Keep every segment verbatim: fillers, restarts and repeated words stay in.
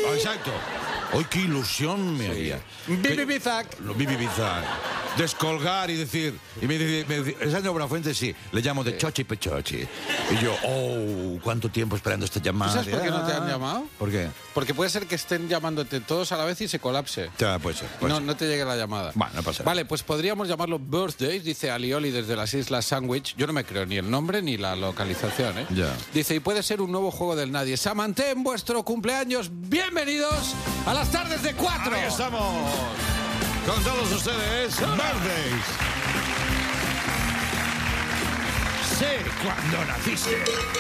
Exacto. Hoy qué ilusión me haría. Bibi Bizac. Bibi Bizac. Descolgar y decir... Y me dice, me dice, ¿es Andreu Buenafuente? Sí. Le llamo de Chochi Pechochi. Y yo, oh, ¿cuánto tiempo esperando esta llamada? ¿Sabes por qué no te han llamado? ¿Por qué? Porque puede ser que estén llamándote todos a la vez y se colapse. Ya, puede ser. Puede no, ser. no te llegue la llamada. Bueno, no pasa nada. Vale, pues podríamos llamarlo Birthdays, dice Alioli desde las Islas Sandwich. Yo no me creo ni el nombre ni la localización, ¿eh? Ya. Dice, y puede ser un nuevo juego del nadie. Samantha, en vuestro cumpleaños, bienvenidos a las tardes de cuatro. Ahí estamos. Con todos ustedes, Birthdays. Sé cuándo naciste.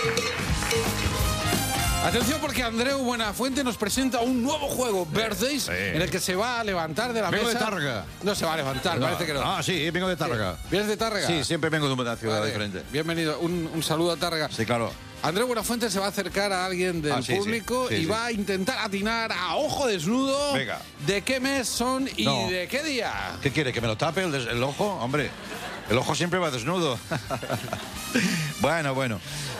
Atención porque Andreu Buenafuente nos presenta un nuevo juego, Birthdays, sí. en el que se va a levantar de la Vengo mesa. de Tárrega. No se va a levantar, No. parece que no. Ah, sí, vengo de Tárrega. ¿Vienes de Tárrega? Sí, siempre vengo de una ciudad Vale. diferente. Bienvenido, un, un saludo a Tárrega. Sí, claro. Andreu Buenafuente se va a acercar a alguien del Ah, sí, público sí, sí, y sí. va a intentar atinar a ojo desnudo Venga. de qué mes son y No. de qué día. ¿Qué quiere? ¿Que me lo tape el, des- el ojo? Hombre, el ojo siempre va desnudo. Bueno, bueno.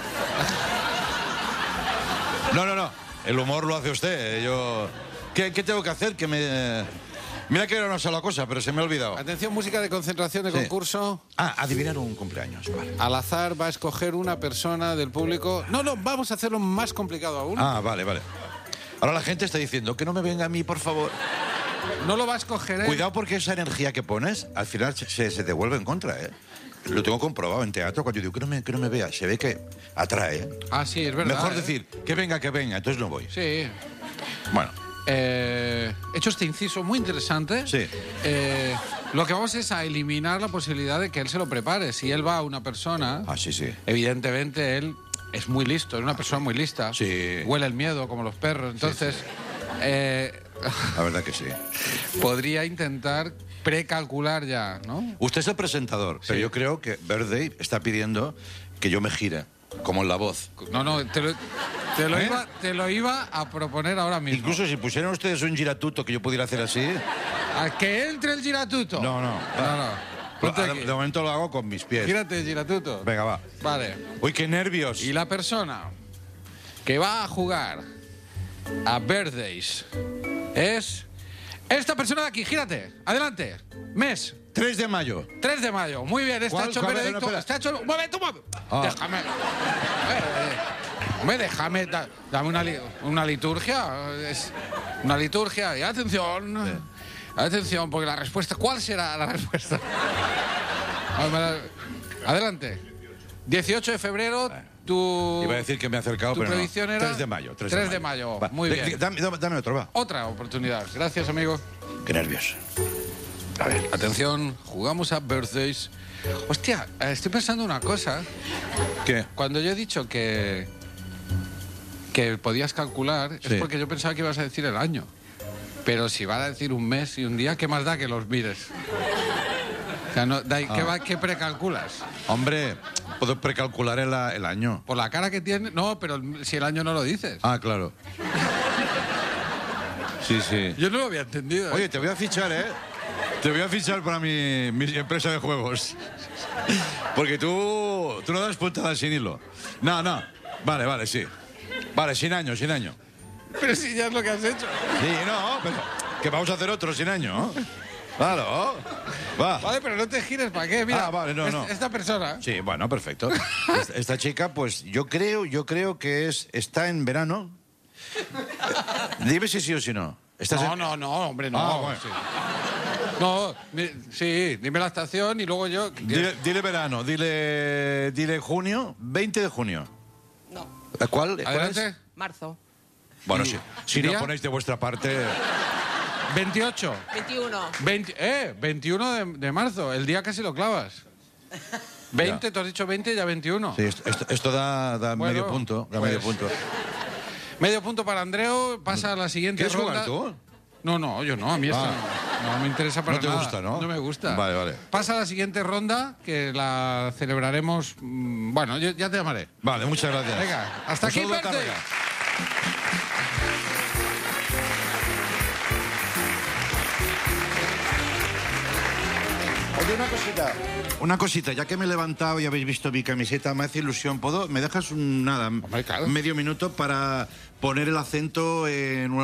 No, no, no. El humor lo hace usted. Yo... ¿Qué, qué tengo que hacer? Que me... Mira que era una sola cosa, pero se me ha olvidado. Atención, música de concentración de Sí. concurso. Ah, adivinar un cumpleaños. Vale. Al azar va a escoger una persona del público. No, no, vamos a hacerlo más complicado aún. Ah, vale, vale. Ahora la gente está diciendo que no me venga a mí, por favor. No lo va a escoger él. Cuidado porque esa energía que pones, al final se, se- se devuelve en contra, ¿eh? Lo tengo comprobado en teatro, cuando yo digo que no me, que no me vea, se ve que atrae, ¿eh? Ah, sí, es verdad. Mejor ¿eh? decir, que venga, que venga, entonces no voy. Sí. Bueno, Eh, he hecho este inciso muy interesante. Sí. Eh, lo que vamos es a eliminar la posibilidad de que él se lo prepare. Si él va a una persona, ah, sí, sí. evidentemente él es muy listo, es una persona muy lista. Sí. Huele el miedo como los perros. Entonces, eh, La verdad que sí. podría intentar precalcular ya, ¿no? Usted es el presentador, pero Sí. yo creo que Birthday está pidiendo que yo me gire, como en La Voz. No, no, te lo, te lo ¿Eh? iba, te lo iba a proponer ahora mismo. Incluso si pusieran ustedes un giratuto que yo pudiera hacer así... ¿A que entre el giratuto? No, no. No, no. Ponte De, aquí. de momento lo hago con mis pies. Gírate el giratuto. Venga, va. Vale. Uy, qué nervios. Y la persona que va a jugar a Birthdays es esta persona de aquí. Gírate. Adelante. Mes. tres de mayo. tres de mayo. Muy bien. Está ¿Cuál? hecho el ¿Cuál? veredicto. No, espera. Está hecho el... ¡Mueve, tú, mueve! Ah. Déjame. Eh, Hombre, déjame. da- Dame una, li- una liturgia. Es una liturgia. Y atención. Atención, porque la respuesta... ¿Cuál será la respuesta? Adelante. dieciocho de febrero, tu... Iba a decir que me he acercado, ¿Tu pero predicción no. era? tres de mayo. tres tres de mayo. Va. Muy De- bien. de- Dame, dame- dame otro, va. Otra oportunidad. Gracias, amigo. Qué nervios. A ver. Atención, jugamos a Birthdays. Hostia, eh, estoy pensando una cosa. ¿Qué? Cuando yo he dicho que que podías calcular, Sí. es porque yo pensaba que ibas a decir el año. Pero si va a decir un mes y un día, ¿qué más da que los mires? O sea, no, da- ¿qué, Ah. va- ¿qué precalculas? Hombre, puedo precalcular el, a- el año. Por la cara que tiene... No, pero si el año no lo dices. Ah, claro. Sí, sí. Yo no lo había entendido. ¿eh? Oye, te voy a fichar, ¿eh? Te voy a fichar para mi, mi empresa de juegos. Porque tú, tú no das puntadas sin hilo. No, no. Vale, vale, sí. Vale, sin año, sin año. Pero si ya es lo que has hecho. Sí, no, pero que vamos a hacer otro sin año, ¿no? Claro. Va. Vale, pero no te gires, ¿para qué? Mira, Ah, vale, no, es- no. esta persona... Sí, bueno, perfecto. Esta, esta chica, pues yo creo, yo creo que es está en verano. Dime si sí o si no. ¿Estás No, en- no, no, hombre, no. Ah, bueno. sí. No, mi- sí, dime la estación y luego yo... Dile, dile verano, dile, dile junio, veinte de junio. No. ¿Cuál? ¿Cuál Adelante. es? Marzo. Bueno, si, si no ¿Día? ponéis de vuestra parte... veintiocho. veintiuno. veinte, eh, veintiuno de, de marzo. El día casi lo clavas. veinte, tú has dicho veinte y ya veintiuno. Sí, esto, esto- esto da, da Bueno, medio punto. Da pues, medio punto. Medio punto para Andreu. Pasa a la siguiente ¿Quieres ronda. jugar tú? No, no, yo no. A mí esto Ah. no, no me interesa para No te nada. gusta, ¿no? No me gusta. Vale, vale. Pasa a la siguiente ronda, que la celebraremos... mm, Bueno, yo, ya te llamaré. Vale, muchas gracias. Venga, hasta Un aquí, saludo a Birthday. Tárrega. Oye, una cosita. Una cosita, ya que me he levantado y habéis visto mi camiseta, me hace ilusión. ¿Puedo? ¿Me dejas un, nada, Hombre, claro. medio minuto para poner el acento en una